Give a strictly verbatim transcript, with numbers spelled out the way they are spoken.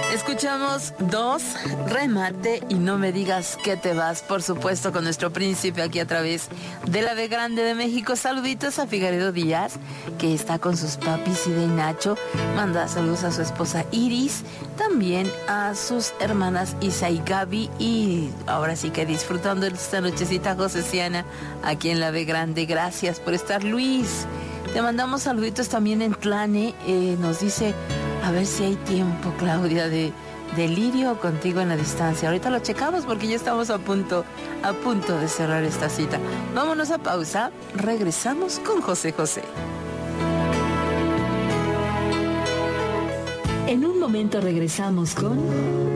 Escuchamos dos, remate y no me digas que te vas, por supuesto, con nuestro príncipe aquí a través de la B Grande de México. Saluditos a Figueredo Díaz, que está con sus papis y de Nacho. Manda saludos a su esposa Iris, también a sus hermanas Isa y Gaby, y ahora sí que disfrutando esta nochecita josesiana aquí en la B Grande. Gracias por estar, Luis. Te mandamos saluditos también en Tlane, eh, nos dice... A ver si hay tiempo, Claudia, de delirio contigo en la distancia. Ahorita lo checamos porque ya estamos a punto, a punto de cerrar esta cita. Vámonos a pausa. Regresamos con José José. En un momento regresamos con...